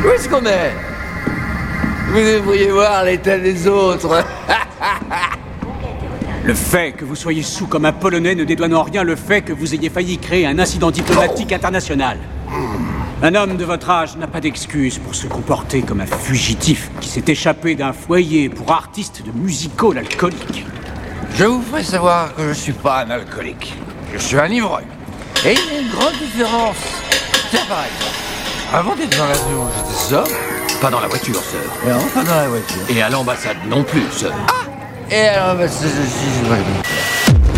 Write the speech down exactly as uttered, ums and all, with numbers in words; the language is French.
Où est-ce qu'on est? Vous devriez voir l'état des autres. Le fait que vous soyez sous comme un Polonais ne dédouane en rien le fait que vous ayez failli créer un incident diplomatique international. Un homme de votre âge n'a pas d'excuse pour se comporter comme un fugitif qui s'est échappé d'un foyer pour artiste de music-hall alcoolique. Je vous ferai savoir que je suis pas un alcoolique. Je suis un ivrogne. Et il y a une grande différence. Tiens, par exemple, avant d'être dans l'avion, j'étais sobre. Pas dans la voiture, sœur. Non, pas dans la voiture. Et à l'ambassade non plus, sœur. Et alors, bah, c'est... c'est- c'est-